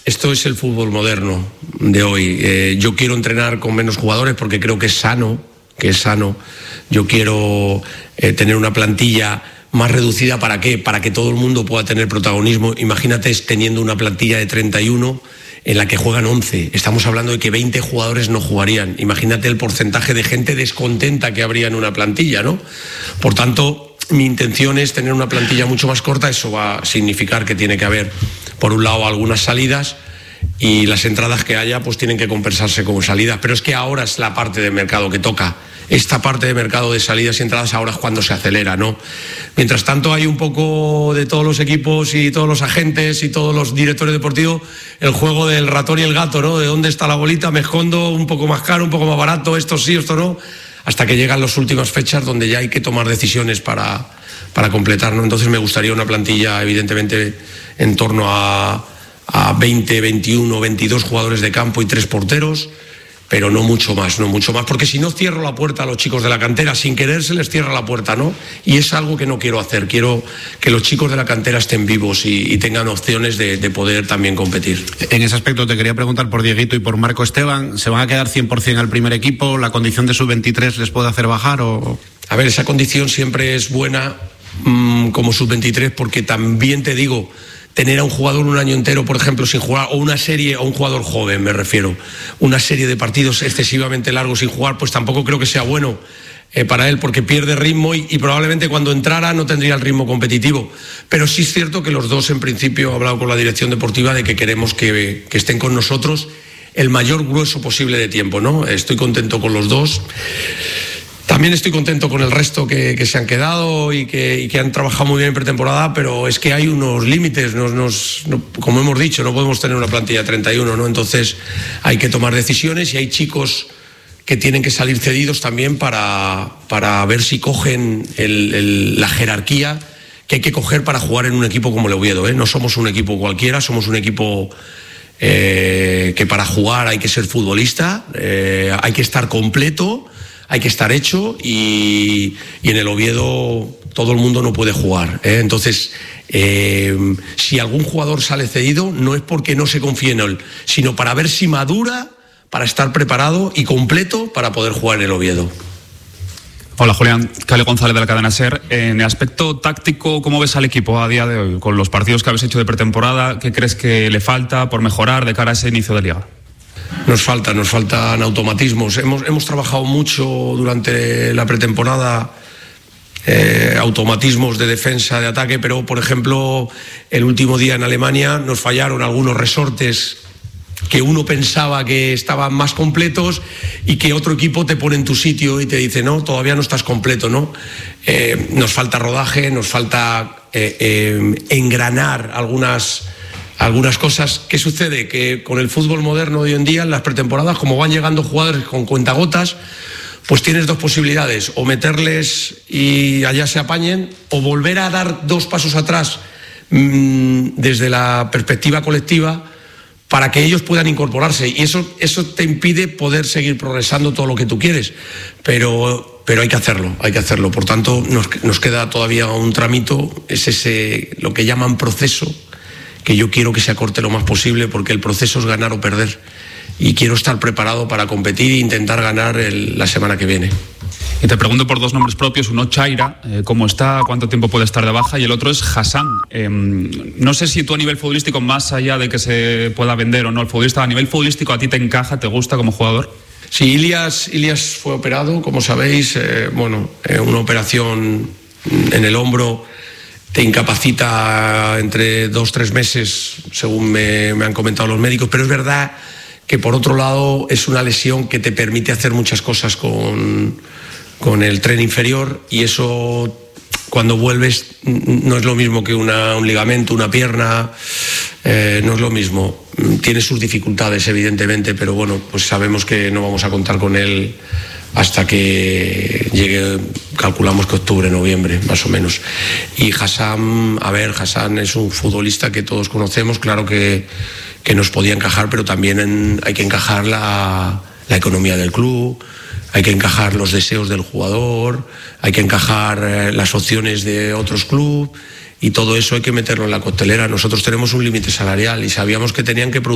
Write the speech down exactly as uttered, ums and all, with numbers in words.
esto es el fútbol moderno de hoy. Eh, yo quiero entrenar con menos jugadores porque creo que es sano, que es sano. Yo quiero eh, tener una plantilla más reducida. ¿Para qué? Para que todo el mundo pueda tener protagonismo. Imagínate teniendo una plantilla de treinta y uno en la que juegan once. Estamos hablando de que veinte jugadores no jugarían. Imagínate el porcentaje de gente descontenta que habría en una plantilla, ¿no? Por tanto, mi intención es tener una plantilla mucho más corta. Eso va a significar que tiene que haber, por un lado, algunas salidas, y las entradas que haya pues tienen que compensarse con salidas. Pero es que ahora es la parte del mercado que toca. Esta parte de mercado de salidas y entradas ahora es cuando se acelera, ¿no? Mientras tanto hay un poco de todos los equipos y todos los agentes y todos los directores deportivos el juego del ratón y el gato, ¿no? De dónde está la bolita, me escondo, un poco más caro, un poco más barato, esto sí, esto no, hasta que llegan las últimas fechas donde ya hay que tomar decisiones para, para completar, ¿no? Entonces me gustaría una plantilla evidentemente en torno a, a veinte, veintiuno, veintidós jugadores de campo y tres porteros, pero no mucho más, no mucho más, porque si no cierro la puerta a los chicos de la cantera, sin querer se les cierra la puerta, ¿no? Y es algo que no quiero hacer. Quiero que los chicos de la cantera estén vivos y, y tengan opciones de, de poder también competir. En ese aspecto te quería preguntar por Dieguito y por Marco Esteban. ¿Se van a quedar cien por ciento al primer equipo? ¿La condición de sub veintitrés les puede hacer bajar? O... A ver, esa condición siempre es buena mmm, como sub veintitrés, porque también te digo, tener a un jugador un año entero, por ejemplo, sin jugar, o una serie, o un jugador joven, me refiero, una serie de partidos excesivamente largos sin jugar, pues tampoco creo que sea bueno eh, para él, porque pierde ritmo y, y probablemente cuando entrara no tendría el ritmo competitivo. Pero sí es cierto que los dos, en principio, he hablado con la dirección deportiva de que queremos que, que estén con nosotros el mayor grueso posible de tiempo, ¿no? Estoy contento con los dos. También estoy contento con el resto que, que se han quedado y que, y que han trabajado muy bien en pretemporada, pero es que hay unos límites, nos, nos, no, como hemos dicho, no podemos tener una plantilla de treinta y uno, ¿no? Entonces hay que tomar decisiones y hay chicos que tienen que salir cedidos también para, para ver si cogen el, el, la jerarquía que hay que coger para jugar en un equipo como el Oviedo, ¿eh? No somos un equipo cualquiera, somos un equipo eh, que para jugar hay que ser futbolista, eh, hay que estar completo, hay que estar hecho y, y en el Oviedo todo el mundo no puede jugar, ¿eh? Entonces, eh, si algún jugador sale cedido, no es porque no se confíe en él, sino para ver si madura, para estar preparado y completo para poder jugar en el Oviedo. Hola Julián, Cale González de la cadena SER. En el aspecto táctico, ¿cómo ves al equipo a día de hoy? Con los partidos que habéis hecho de pretemporada, ¿qué crees que le falta por mejorar de cara a ese inicio de liga? Nos falta, nos faltan automatismos. Hemos, hemos trabajado mucho durante la pretemporada eh, automatismos de defensa, de ataque, pero por ejemplo el último día en Alemania nos fallaron algunos resortes que uno pensaba que estaban más completos y que otro equipo te pone en tu sitio y te dice no, todavía no estás completo, ¿no? Eh, nos falta rodaje, nos falta eh, eh, engranar algunas Algunas cosas. ¿Qué sucede? Que con el fútbol moderno de hoy en día, en las pretemporadas, como van llegando jugadores con cuentagotas, pues tienes dos posibilidades: o meterles y allá se apañen, o volver a dar dos pasos atrás mmm, desde la perspectiva colectiva para que ellos puedan incorporarse. Y eso, eso te impide poder seguir progresando todo lo que tú quieres. Pero, pero hay que hacerlo, hay que hacerlo. Por tanto, nos, nos queda todavía un tramito, es ese, lo que llaman proceso, que yo quiero que se acorte lo más posible, porque el proceso es ganar o perder y quiero estar preparado para competir e intentar ganar el, la semana que viene. Y te pregunto por dos nombres propios, uno Chaira, eh, ¿cómo está? ¿Cuánto tiempo puede estar de baja? Y el otro es Hassan. Eh, no sé si tú a nivel futbolístico, más allá de que se pueda vender o no el futbolista, a nivel futbolístico ¿a ti te encaja, te gusta como jugador? Sí, Ilias, Ilias fue operado, como sabéis, eh, bueno, eh, una operación en el hombro te incapacita entre dos, tres meses, según me, me han comentado los médicos, pero es verdad que por otro lado es una lesión que te permite hacer muchas cosas con, con el tren inferior, y eso cuando vuelves no es lo mismo que una, un ligamento, una pierna, eh, no es lo mismo. Tiene sus dificultades evidentemente, pero bueno, pues sabemos que no vamos a contar con él hasta que llegue, calculamos que octubre, noviembre, más o menos. Y Hassan, a ver, Hassan es un futbolista que todos conocemos, claro que, que nos podía encajar, pero también en, hay que encajar la, la economía del club, hay que encajar los deseos del jugador, hay que encajar eh, las opciones de otros clubes, y todo eso hay que meterlo en la costelera. Nosotros tenemos un límite salarial y sabíamos que tenían que producir